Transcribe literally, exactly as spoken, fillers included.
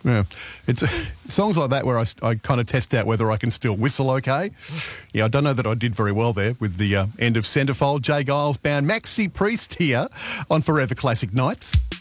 Yeah, it's songs like that where I, I kind of test out whether I can still whistle okay. Yeah, I don't know that I did very well there with the uh, end of Centerfold. Jay Giles bound Maxi Priest here on Forever Classic Nights.